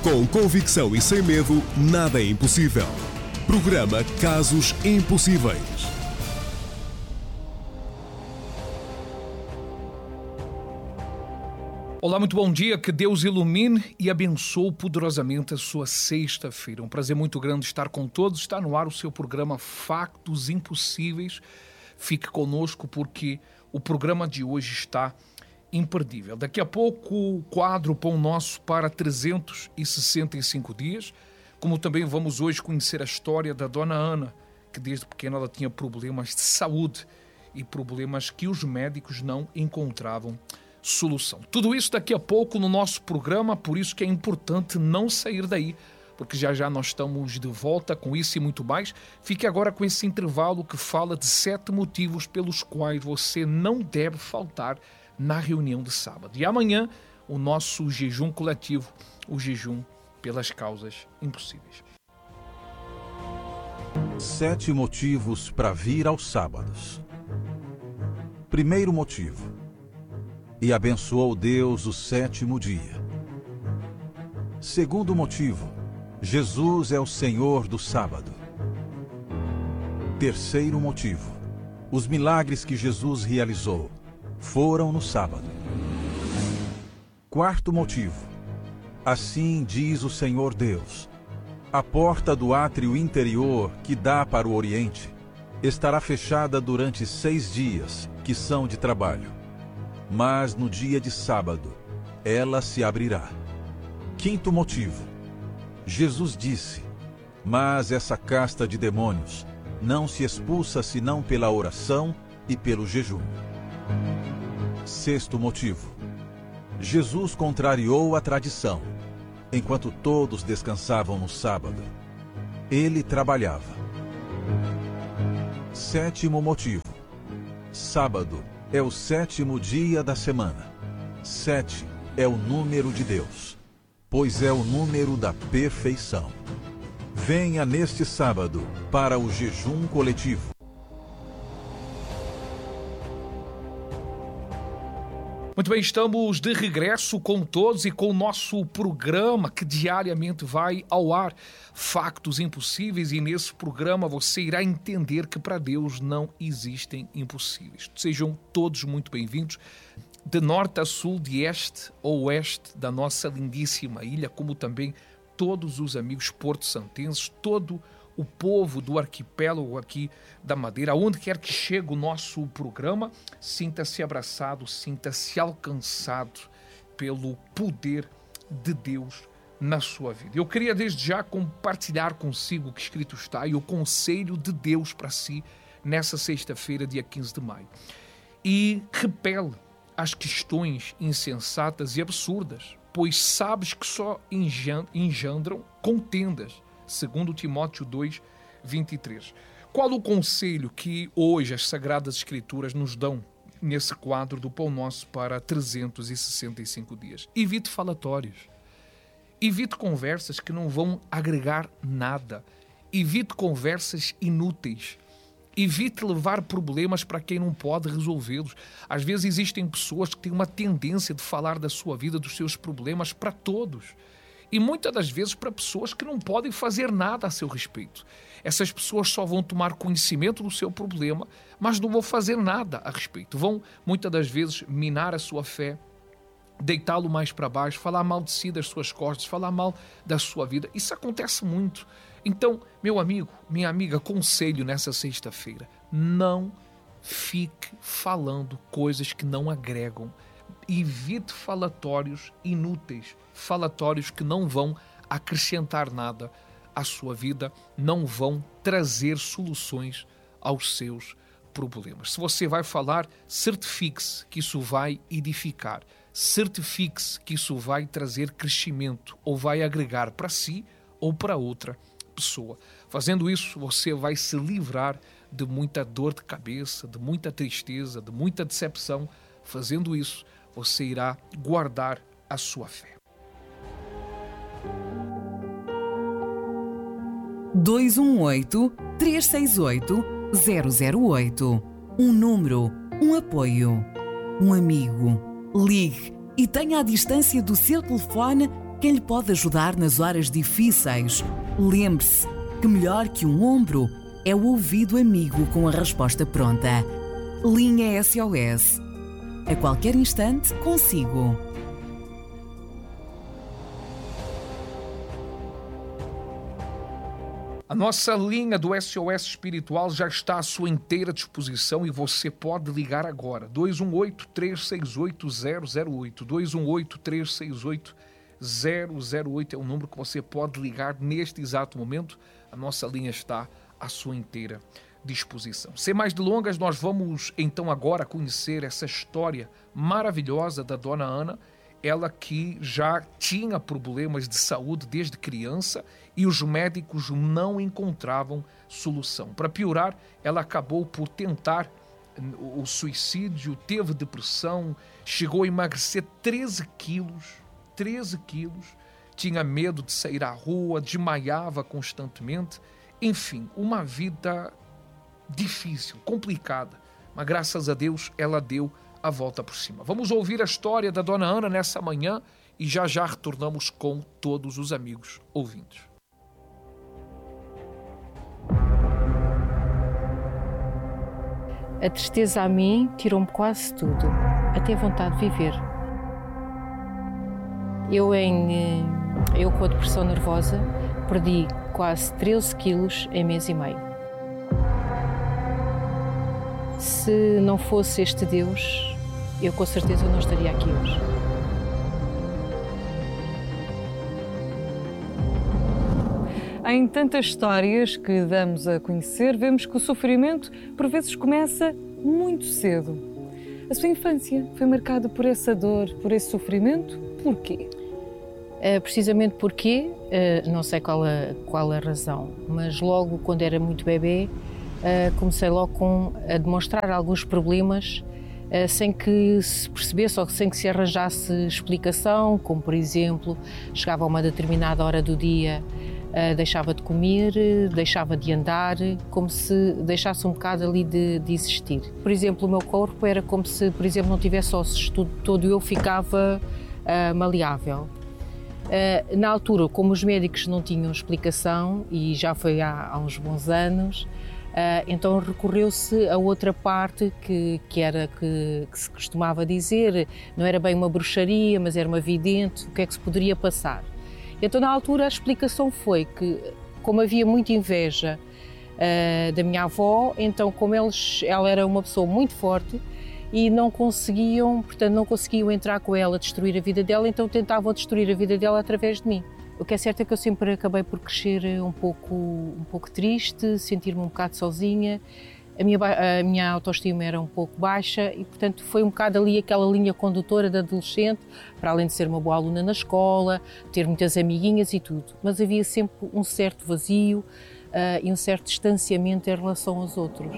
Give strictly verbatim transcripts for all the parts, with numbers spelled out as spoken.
Com convicção e sem medo, nada é impossível. Programa Casos Impossíveis. Olá, muito bom dia, que Deus ilumine e abençoe poderosamente a sua sexta-feira. Um prazer muito grande estar com todos. Está no ar o seu programa Factos Impossíveis. Fique conosco porque o programa de hoje está imperdível. Daqui a pouco o quadro Pão Nosso para trezentos e sessenta e cinco dias, como também vamos hoje conhecer a história da Dona Ana, que desde pequena ela tinha problemas de saúde e problemas que os médicos não encontravam solução. Tudo isso daqui a pouco no nosso programa, por isso que é importante não sair daí, porque já já nós estamos de volta com isso e muito mais. Fique agora com esse intervalo que fala de sete motivos pelos quais você não deve faltar na reunião de sábado. E amanhã, o nosso jejum coletivo, o jejum pelas causas impossíveis. Sete motivos para vir aos sábados. Primeiro motivo: e abençoou Deus o sétimo dia. Segundo motivo: Jesus é o Senhor do sábado. Terceiro motivo: os milagres que Jesus realizou foram no sábado. Quarto motivo: assim diz o Senhor Deus: a porta do átrio interior que dá para o Oriente estará fechada durante seis dias, que são de trabalho. Mas no dia de sábado, ela se abrirá. Quinto motivo: Jesus disse: mas essa casta de demônios não se expulsa senão pela oração e pelo jejum. Sexto motivo: Jesus contrariou a tradição. Enquanto todos descansavam no sábado, ele trabalhava. Sétimo motivo: sábado é o sétimo dia da semana. Sete é o número de Deus, pois é o número da perfeição. Venha neste sábado para o jejum coletivo. Muito bem, estamos de regresso com todos e com o nosso programa que diariamente vai ao ar, Factos Impossíveis, e nesse programa você irá entender que para Deus não existem impossíveis. Sejam todos muito bem-vindos, de norte a sul, de este a oeste da nossa lindíssima ilha, como também todos os amigos porto-santenses, todo o povo do arquipélago aqui da Madeira, aonde quer que chegue o nosso programa, sinta-se abraçado, sinta-se alcançado pelo poder de Deus na sua vida. Eu queria desde já compartilhar consigo o que escrito está e o conselho de Deus para si nessa sexta-feira, dia quinze de maio. E repele as questões insensatas e absurdas, pois sabes que só engendram contendas, segundo Timóteo dois, vinte e três. Qual o conselho que hoje as Sagradas Escrituras nos dão nesse quadro do Pão Nosso para trezentos e sessenta e cinco dias? Evite falatórios. Evite conversas que não vão agregar nada. Evite conversas inúteis. Evite levar problemas para quem não pode resolvê-los. Às vezes existem pessoas que têm uma tendência de falar da sua vida, dos seus problemas para todos. E muitas das vezes para pessoas que não podem fazer nada a seu respeito. Essas pessoas só vão tomar conhecimento do seu problema, mas não vão fazer nada a respeito. Vão, muitas das vezes, minar a sua fé, deitá-lo mais para baixo, falar mal de si, das suas costas, falar mal da sua vida. Isso acontece muito. Então, meu amigo, minha amiga, conselho nessa sexta-feira: não fique falando coisas que não agregam. Evite falatórios inúteis, falatórios que não vão acrescentar nada à sua vida, não vão trazer soluções aos seus problemas. Se você vai falar, certifique-se que isso vai edificar, certifique-se que isso vai trazer crescimento ou vai agregar para si ou para outra pessoa. Fazendo isso, você vai se livrar de muita dor de cabeça, de muita tristeza, de muita decepção. Fazendo isso, você irá guardar a sua fé. dois um oito, três seis oito, zero zero oito. Um número, um apoio, um amigo. Ligue e tenha à distância do seu telefone quem lhe pode ajudar nas horas difíceis. Lembre-se que melhor que um ombro é o ouvido amigo com a resposta pronta. Linha S O S. A qualquer instante, consigo. A nossa linha do S O S Espiritual já está à sua inteira disposição e você pode ligar agora. dois um oito, três seis oito, zero zero oito. dois um oito, três seis oito, zero zero oito é o número que você pode ligar neste exato momento. A nossa linha está à sua inteira disposição. Sem mais delongas, nós vamos então agora conhecer essa história maravilhosa da Dona Ana. Ela que já tinha problemas de saúde desde criança e os médicos não encontravam solução. Para piorar, ela acabou por tentar o suicídio, teve depressão, chegou a emagrecer treze quilos, treze quilos, tinha medo de sair à rua, desmaiava constantemente. Enfim, uma vida difícil, complicada, mas graças a Deus ela deu a volta por cima. Vamos ouvir a história da Dona Ana nessa manhã e já já retornamos com todos os amigos ouvintes. A tristeza a mim tirou-me quase tudo, até a vontade de viver. Eu, em, eu com a depressão nervosa, perdi quase treze quilos em mês e meio. Se não fosse este Deus, eu com certeza não estaria aqui hoje. Em tantas histórias que damos a conhecer, vemos que o sofrimento, por vezes, começa muito cedo. A sua infância foi marcada por essa dor, por esse sofrimento? Porquê? Uh, precisamente porque, uh, não sei qual a, qual a razão, mas logo quando era muito bebê, uh, comecei logo com, a demonstrar alguns problemas uh, sem que se percebesse ou sem que se arranjasse explicação, como por exemplo, chegava a uma determinada hora do dia, uh, deixava de comer, deixava de andar, como se deixasse um bocado ali de, de existir. Por exemplo, o meu corpo era como se, por exemplo, não tivesse ossos, todo, todo eu ficava uh, maleável. Uh, na altura, como os médicos não tinham explicação, e já foi há, há uns bons anos, uh, então recorreu-se a outra parte que, que era que, que se costumava dizer, não era bem uma bruxaria, mas era uma vidente, o que é que se poderia passar. Então na altura a explicação foi que, como havia muita inveja uh, da minha avó, então como eles, ela era uma pessoa muito forte, e não conseguiam, portanto, não conseguiam entrar com ela, destruir a vida dela, então tentavam destruir a vida dela através de mim. O que é certo é que eu sempre acabei por crescer um pouco, um pouco triste, sentir-me um bocado sozinha, a minha, a minha autoestima era um pouco baixa e, portanto, foi um bocado ali aquela linha condutora da adolescente, para além de ser uma boa aluna na escola, ter muitas amiguinhas e tudo, mas havia sempre um certo vazio uh, e um certo distanciamento em relação aos outros.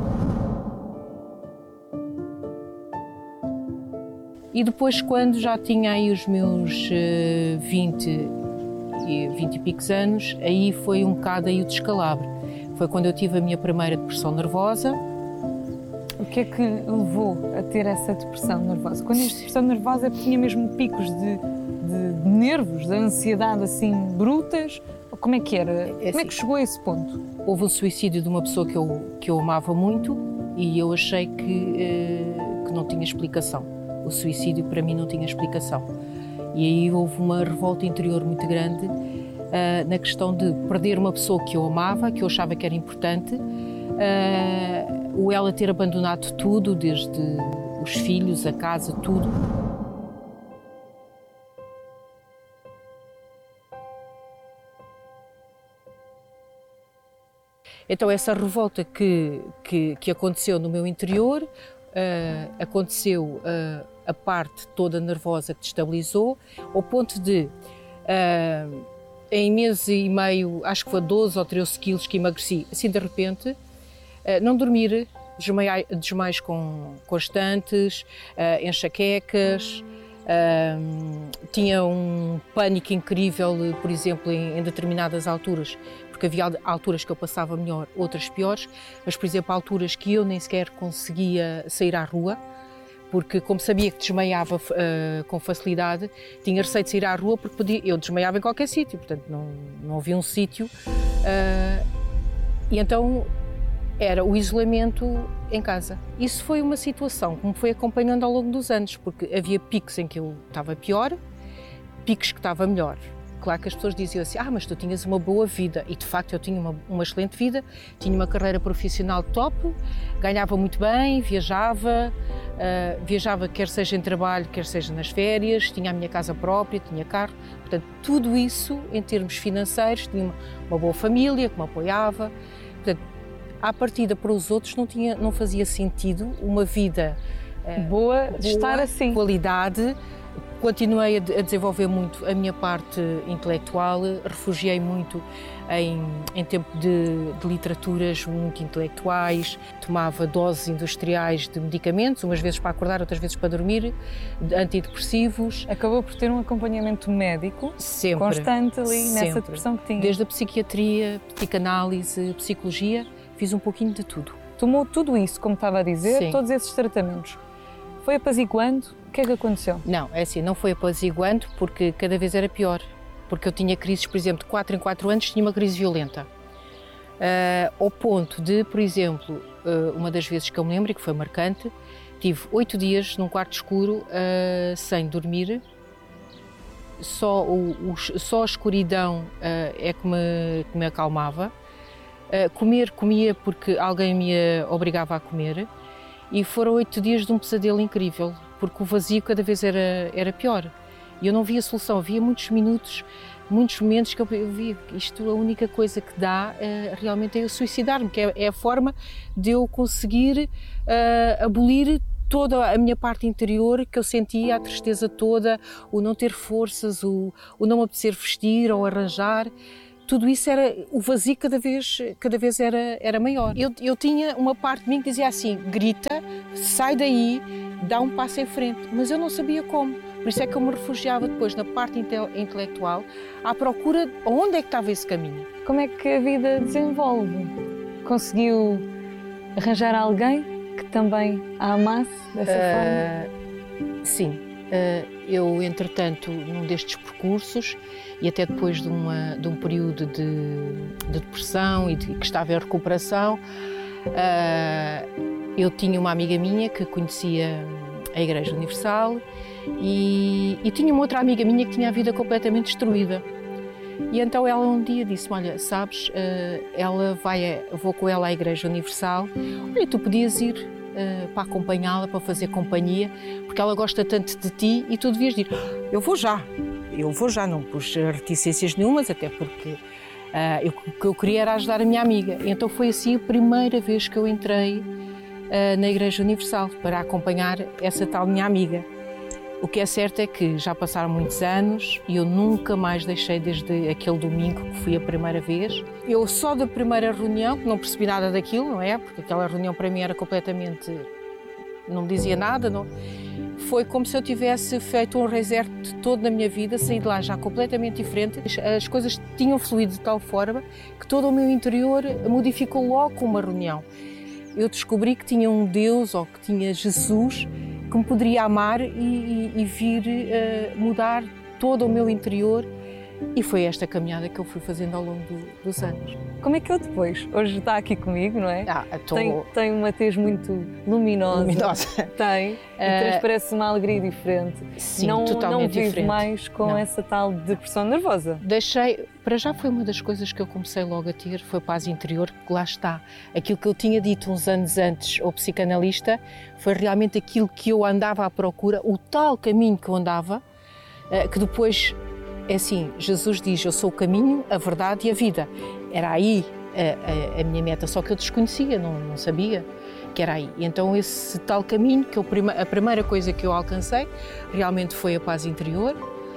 E depois, quando já tinha aí os meus uh, vinte e picos anos, aí foi um bocado aí o descalabro. Foi quando eu tive a minha primeira depressão nervosa. O que é que levou a ter essa depressão nervosa? Quando diz depressão nervosa, tinha mesmo picos de, de, de nervos, de ansiedade assim brutas? Ou como é que era? É assim, como é que chegou a esse ponto? Houve um suicídio de uma pessoa que eu, que eu amava muito e eu achei que, uh, que não tinha explicação. O suicídio para mim não tinha explicação. E aí houve uma revolta interior muito grande uh, na questão de perder uma pessoa que eu amava, que eu achava que era importante, uh, ou ela ter abandonado tudo, desde os filhos, a casa, tudo. Então essa revolta que, que, que aconteceu no meu interior, uh, aconteceu uh, a parte toda nervosa que destabilizou, ao ponto de, uh, em mês e meio, acho que foi doze ou treze quilos que emagreci, assim de repente, uh, não dormir, desmaios, desmaios com, constantes, uh, enxaquecas, uh, tinha um pânico incrível, por exemplo, em, em determinadas alturas, porque havia alturas que eu passava melhor, outras piores, mas, por exemplo, alturas que eu nem sequer conseguia sair à rua, porque como sabia que desmaiava uh, com facilidade, tinha receio de sair à rua porque podia, eu desmaiava em qualquer sítio, portanto não, não havia um sítio. Uh, e então era o isolamento em casa. Isso foi uma situação que me foi acompanhando ao longo dos anos, porque havia picos em que eu estava pior, picos que estava melhor. Claro que as pessoas diziam assim, ah, mas tu tinhas uma boa vida. E de facto eu tinha uma, uma excelente vida, tinha uma carreira profissional top, ganhava muito bem, viajava, uh, viajava quer seja em trabalho, quer seja nas férias, tinha a minha casa própria, tinha carro. Portanto, tudo isso em termos financeiros, tinha uma, uma boa família que me apoiava. Portanto, à partida para os outros não, tinha, não fazia sentido uma vida uh, boa de boa, estar assim. Qualidade. Continuei a desenvolver muito a minha parte intelectual, refugiei muito em, em tempo de, de literaturas muito intelectuais, tomava doses industriais de medicamentos, umas vezes para acordar, outras vezes para dormir, antidepressivos. Acabou por ter um acompanhamento médico sempre, constante ali sempre. Nessa depressão que tinha. Desde a psiquiatria, psicanálise, psicologia, fiz um pouquinho de tudo. Tomou tudo isso, como estava a dizer, Sim. todos esses tratamentos. Foi apaziguando? O que é que aconteceu? Não, é assim, não foi apaziguando porque cada vez era pior. Porque eu tinha crises, por exemplo, de quatro em quatro anos tinha uma crise violenta. Uh, ao ponto de, por exemplo, uh, uma das vezes que eu me lembro e que foi marcante, tive oito dias num quarto escuro uh, sem dormir. Só, o, o, só a escuridão uh, é que me, que me acalmava. Uh, comer, comia porque alguém me obrigava a comer. E foram oito dias de um pesadelo incrível, porque o vazio cada vez era, era pior. E eu não via solução, havia muitos minutos, muitos momentos que eu, eu via isto, a única coisa que dá uh, realmente é eu suicidar-me, que é, é a forma de eu conseguir uh, abolir toda a minha parte interior que eu sentia, a tristeza toda, o não ter forças, o, o não me apetecer vestir ou arranjar. Tudo isso era, o vazio cada vez, cada vez era, era maior. Eu, eu tinha uma parte de mim que dizia assim, grita, sai daí, dá um passo em frente, mas eu não sabia como. Por isso é que eu me refugiava depois na parte inte intelectual, à procura de onde é que estava esse caminho. Como é que a vida desenvolve? Conseguiu arranjar alguém que também a amasse dessa uh, forma? Sim. Uh, eu, entretanto, num destes percursos e até depois de, uma, de um período de, de depressão e de, que estava em recuperação, uh, eu tinha uma amiga minha que conhecia a Igreja Universal e, e tinha uma outra amiga minha que tinha a vida completamente destruída. E então ela um dia disse-me, olha, sabes, uh, ela vai, a, vou com ela à Igreja Universal, olha, tu podias ir uh, para acompanhá-la, para fazer companhia, porque ela gosta tanto de ti e tu devias ir. Eu vou já, eu vou já, não pus reticências nenhumas, até porque uh, eu, o que eu queria era ajudar a minha amiga. E então foi assim a primeira vez que eu entrei uh, na Igreja Universal, para acompanhar essa tal minha amiga. O que é certo é que já passaram muitos anos e eu nunca mais deixei desde aquele domingo que fui a primeira vez. Eu só da primeira reunião, que não percebi nada daquilo, não é? Porque aquela reunião para mim era completamente... não me dizia nada, não... Foi como se eu tivesse feito um reset todo na minha vida, saí de lá já completamente diferente. As coisas tinham fluído de tal forma que todo o meu interior modificou logo com uma reunião. Eu descobri que tinha um Deus, ou que tinha Jesus, que me poderia amar e, e, e vir uh, mudar todo o meu interior, e foi esta caminhada que eu fui fazendo ao longo do, dos anos. Como é que eu depois? Hoje está aqui comigo, não é? Ah, tô... tem, tem uma tez muito luminosa. Luminosa. Tem. Uh... E transparece uma alegria diferente. Sim, não, totalmente não vive diferente. mais com não. essa tal depressão nervosa. Deixei, para já foi uma das coisas que eu comecei logo a ter, foi paz interior, que lá está. Aquilo que eu tinha dito uns anos antes ao psicanalista foi realmente aquilo que eu andava à procura, o tal caminho que eu andava, que depois, é assim, Jesus diz, eu sou o caminho, a verdade e a vida. Era aí a, a, a minha meta, só que eu desconhecia, não, não sabia que era aí. E então esse tal caminho, que eu, a primeira coisa que eu alcancei, realmente foi a paz interior,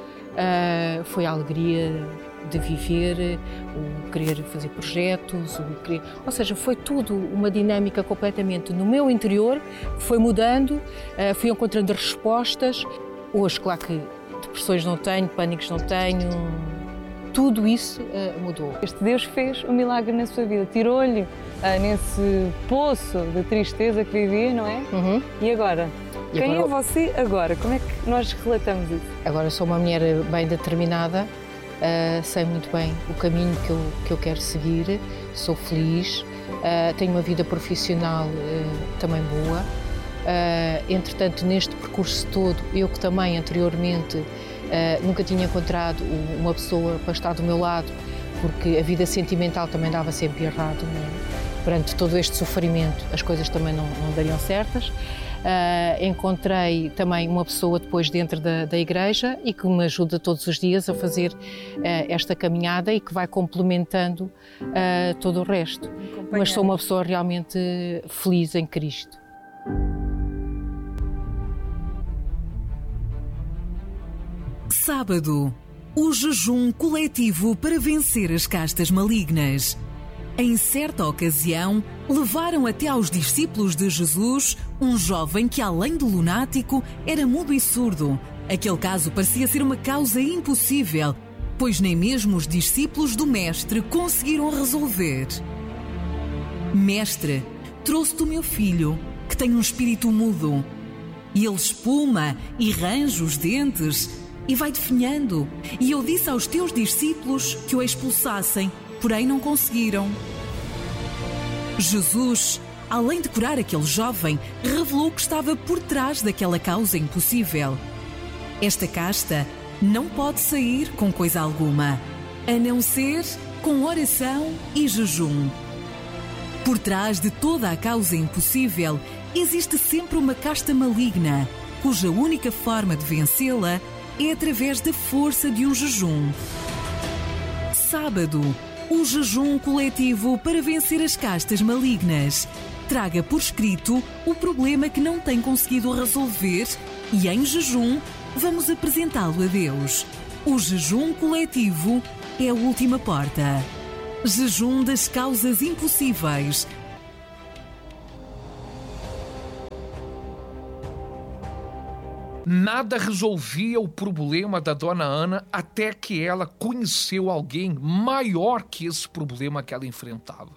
uh, foi a alegria de viver, o querer fazer projetos, o querer... ou seja, foi tudo uma dinâmica completamente no meu interior, foi mudando, uh, fui encontrando respostas. Hoje, claro que depressões não tenho, pânicos não tenho, tudo isso uh, mudou. Este Deus fez um milagre na sua vida, tirou-lhe uh, nesse poço de tristeza que vivia, não é? Uhum. E agora? E Quem agora... é você agora? Como é que nós relatamos isso? Agora sou uma mulher bem determinada, uh, sei muito bem o caminho que eu, que eu quero seguir, sou feliz, uh, tenho uma vida profissional uh, também boa. Uh, entretanto, neste percurso todo, eu que também anteriormente uh, nunca tinha encontrado uma pessoa para estar do meu lado, porque a vida sentimental também dava sempre errado, não é? Perante todo este sofrimento, as coisas também não, não dariam certas. Uh, encontrei também uma pessoa depois dentro da, da igreja e que me ajuda todos os dias a fazer uh, esta caminhada e que vai complementando uh, todo o resto. Mas sou uma pessoa realmente feliz em Cristo. Sábado, o jejum coletivo para vencer as castas malignas. Em certa ocasião, levaram até aos discípulos de Jesus um jovem que, além de lunático, era mudo e surdo. Aquele caso parecia ser uma causa impossível, pois nem mesmo os discípulos do Mestre conseguiram resolver. Mestre, trouxe-te o meu filho, que tem um espírito mudo. E ele espuma e range os dentes e vai definhando. E eu disse aos teus discípulos que o expulsassem, porém não conseguiram. Jesus, além de curar aquele jovem, revelou que estava por trás daquela causa impossível. Esta casta não pode sair com coisa alguma, a não ser com oração e jejum. Por trás de toda a causa impossível, existe sempre uma casta maligna, cuja única forma de vencê-la é através da força de um jejum. Sábado, o jejum coletivo para vencer as castas malignas. Traga por escrito o problema que não tem conseguido resolver e, em jejum, vamos apresentá-lo a Deus. O jejum coletivo é a última porta. Jejum das causas impossíveis. Nada resolvia o problema da dona Ana até que ela conheceu alguém maior que esse problema que ela enfrentava.